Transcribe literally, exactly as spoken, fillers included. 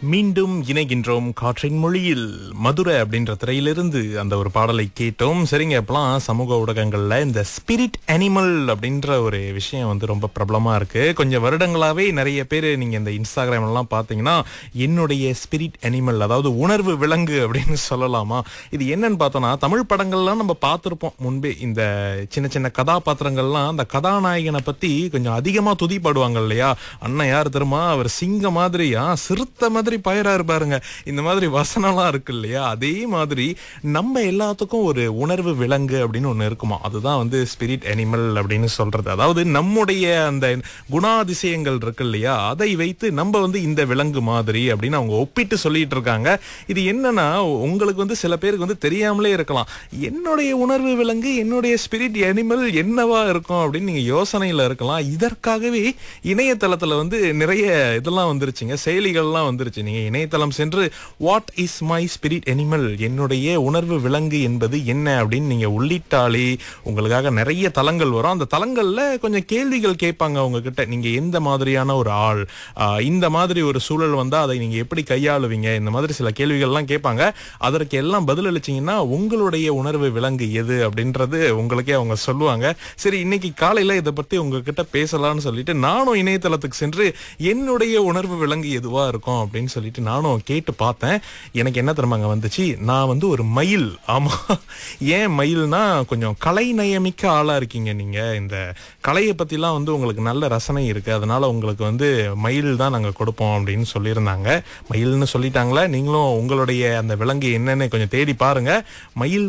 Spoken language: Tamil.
மீண்டும் இணைகின்றோம் காற்றின் மொழியில். மதுரை அப்படின்ற திரையிலிருந்து அந்த ஒரு பாடலை கேட்டோம். சரிங்க, இப்பெல்லாம் சமூக ஊடகங்கள்ல இந்த ஸ்பிரிட் அனிமல் அப்படின்ற ஒரு விஷயம் வந்து ரொம்ப பிரபலமா இருக்கு. கொஞ்சம் வருடங்களாவே நிறைய பேர் நீங்க இந்த இன்ஸ்டாகிராம் எல்லாம் பாத்தீங்கன்னா என்னுடைய ஸ்பிரிட் அனிமல், அதாவது உணர்வு விலங்கு அப்படின்னு சொல்லலாமா, இது என்னன்னு பார்த்தோம்னா தமிழ் படங்கள்லாம் நம்ம பார்த்திருப்போம் முன்பே. இந்த சின்ன சின்ன கதாபாத்திரங்கள்லாம் அந்த கதாநாயகனை பத்தி கொஞ்சம் அதிகமா துதிப்படுவாங்க இல்லையா. அண்ணன் யார் தெரியுமா, அவர் சிங்க மாதிரியா சிறுத்த மாதிரி பயரா இருப்பாருங்க, இந்த மாதிரி வசனம்லாம் இருக்கு இல்லையா. அதே மாதிரி நம்ம எல்லாத்துக்கும் ஒரு உணர்வு விலங்கு அப்படின்னு ஒண்ணு இருக்குமா, அதுதான் வந்து ஸ்பிரிட் அனிமல் அப்படின்னு சொல்றது. அதாவது நம்முடைய அந்த குணாதிசயங்கள் இருக்கு இல்லையா, அதை வைத்து நம்ம வந்து இந்த விலங்கு மாதிரி அப்படின்னு அவங்க ஒப்பிட்டு சொல்லிட்டு இருக்காங்க. இது என்னன்னா, உங்களுக்கு வந்து சில பேருக்கு வந்து தெரியாமலே இருக்கலாம், என்னுடைய உணர்வு விலங்கு என்னுடைய ஸ்பிரிட் அனிமல் என்னவா இருக்கும் அப்படின்னு நீங்க யோசனையில இருக்கலாம். இதற்காகவே இணையதளத்துல வந்து நிறைய இதெல்லாம் வந்துருச்சுங்க, செயலிகள்லாம் வந்துருச்சு. நீங்க இணையதளம் சென்று what is my spirit animal, என்னுடைய உணர்வு விலங்கு என்பது என்ன அப்படின்னு நீங்க உள்ளிட்டாலே உங்களுக்காக நிறைய தளங்கள் வரும். அந்த தளங்கள்ல கொஞ்சம் கேள்விகள் கேட்பாங்க உங்ககிட்ட. நீங்க எந்த மாதிரியான ஒரு ஆள், ஆஹ் இந்த மாதிரி ஒரு சூழல் வந்தா அதை நீங்க எப்படி கையாளுவீங்க, இந்த மாதிரி சில கேள்விகள்லாம் கேட்பாங்க. அதற்கு எல்லாம் பதில் அளிச்சீங்கன்னா உங்களுடைய உணர்வு விலங்கு எது அப்படின்றது உங்களுக்கே அவங்க சொல்லுவாங்க. சரி, இன்னைக்கு காலையில இதை பத்தி உங்ககிட்ட பேசலாம்னு சொல்லிட்டு நானும் இணையதளத்துக்கு சென்று என்னுடைய உணர்வு விலங்கு எதுவா இருக்கும் அப்படின்னு சொல்லிட்டு நானும் கேட்டு பார்த்தேன். எனக்கு என்ன தெரியுமாங்க வந்துச்சு, நான் வந்து ஒரு மயில். ஆமா, ஏன் மயில்னா கொஞ்சம் கலை நயமிக்க ஆளா இருக்கீங்க நீங்க, இந்த கலையை பத்திலாம் வந்து உங்களுக்கு நல்ல ரசனை இருக்கு, அதனால உங்களுக்கு வந்து மயில் தான் நாங்க கொடுப்போம் அப்படின்னு சொல்லியிருந்தாங்க. மயில்னு சொல்லிட்டாங்களா, நீங்களும் உங்களுடைய அந்த விலங்கு என்னன்னு கொஞ்சம் தேடி பாருங்க. மயில்